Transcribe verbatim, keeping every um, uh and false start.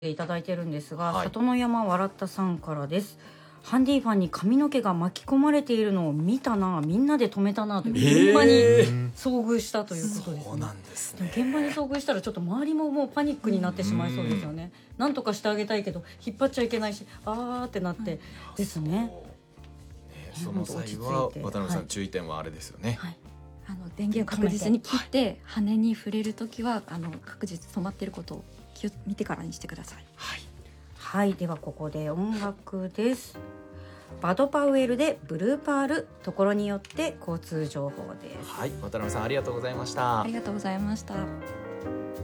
いただいてるんですが、 はい、 里の山笑ったさんからです。ハンディファンに髪の毛が巻き込まれているのを見たな、みんなで止めたなという現場に遭遇したということですね。 そうなんですね。 でも現場に遭遇したらちょっと周りももうパニックになってしまいそうですよね。なんとかしてあげたいけど引っ張っちゃいけないし、あーってなってですね。 その際は渡辺さん、はい、注意点はあれですよね、はい、 あの電源を確実に切って、はい、羽に触れるときはあの確実に止まっていることを気を見てからにしてください。 はい、 はい、ではここで音楽です。バドパウエルでブルーパール、ところによって交通情報です。 はい、渡辺さんありがとうございました。 ありがとうございました。